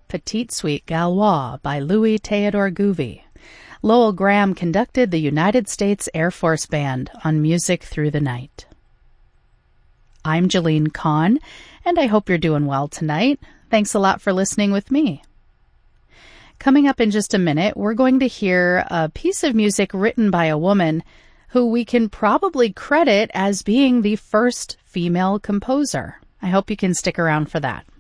Petite Suite Gaulois by Louis Theodore Gouvi. Lowell Graham conducted the United States Air Force Band on Music Through the Night. I'm Jeline Kahn, and I hope you're doing well tonight. Thanks a lot for listening with me. Coming up in just a minute, we're going to hear a piece of music written by a woman who we can probably credit as being the first female composer. I hope you can stick around for that.